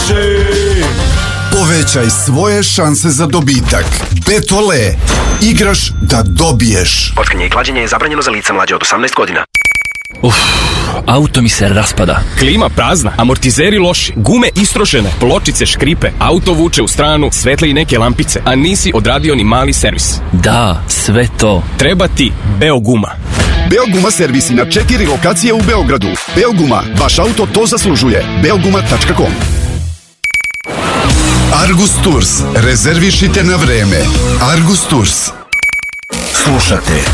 može. Povećaj svoje šanse za dobitak. Betole. Igraš da dobiješ. Kockanje i klađenje je zabranjeno za lica mlađe od 18 godina. Auto mi se raspada. Klima prazna, amortizeri loši, gume istrošene, pločice škripe, auto vuče u stranu, svetle i neke lampice, a nisi odradio ni mali servis. Da, sve to. Treba ti Beoguma. Beoguma servisi na 4 lokacije u Beogradu. Beoguma, vaš auto to zaslužuje. Beoguma.com. Argus Tours. Rezervišite na vreme. Argus Tours. Slušate